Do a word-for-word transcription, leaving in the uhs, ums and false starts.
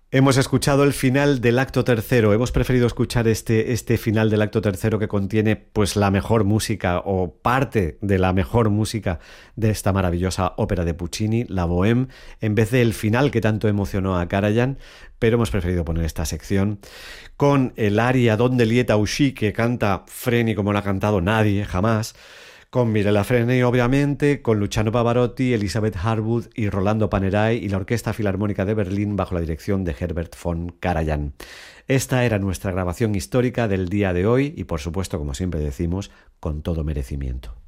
Hemos escuchado el final del acto tercero. Hemos preferido escuchar este, este final del acto tercero que contiene pues la mejor música o parte de la mejor música de esta maravillosa ópera de Puccini, la Bohème, en vez del final que tanto emocionó a Karajan. Pero hemos preferido poner esta sección con el aria Donde lieta uscì que canta Freni como no ha cantado nadie jamás, con Mirella Freni obviamente, con Luciano Pavarotti, Elizabeth Harwood y Rolando Panerai y la Orquesta Filarmónica de Berlín bajo la dirección de Herbert von Karajan. Esta era nuestra grabación histórica del día de hoy y por supuesto, como siempre decimos, con todo merecimiento.